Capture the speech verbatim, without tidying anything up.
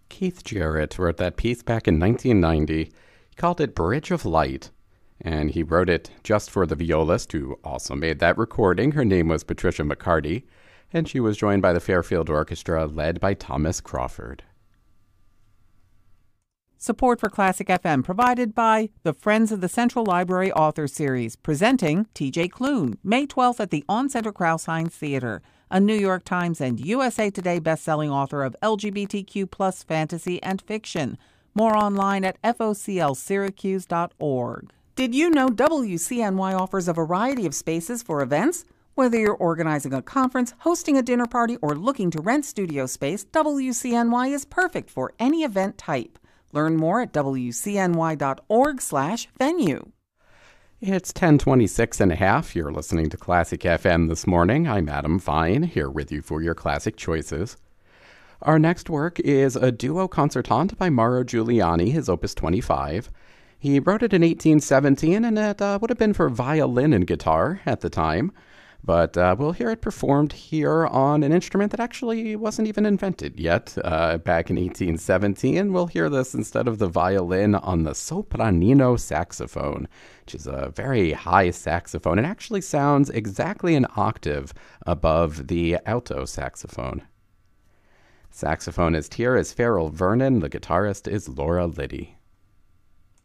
Keith Jarrett wrote that piece back in nineteen ninety. He called it Bridge of Light, and he wrote it just for the violist, who also made that recording. Her name was Patricia McCarty, and she was joined by the Fairfield Orchestra, led by Thomas Crawford. Support for Classic F M provided by the Friends of the Central Library Author Series, presenting T J Klune, May twelfth at the On-Center Kraus-Heinz Theater, a New York Times and U S A Today best-selling author of L G B T Q plus fantasy and fiction. More online at F O C L Syracuse dot org. Did you know W C N Y offers a variety of spaces for events? Whether you're organizing a conference, hosting a dinner party, or looking to rent studio space, W C N Y is perfect for any event type. Learn more at W C N Y dot org slash venue. It's ten twenty-six and a half. You're listening to Classic F M this morning. I'm Adam Fine, here with you for your classic choices. Our next work is a duo concertante by Mauro Giuliani, his opus twenty-five. He wrote it in eighteen seventeen, and it uh, would have been for violin and guitar at the time. But uh, we'll hear it performed here on an instrument that actually wasn't even invented yet. Uh, back in eighteen seventeen, we'll hear this instead of the violin on the sopranino saxophone, which is a very high saxophone. It actually sounds exactly an octave above the alto saxophone. Saxophonist here is Farrell Vernon. The guitarist is Laura Liddy.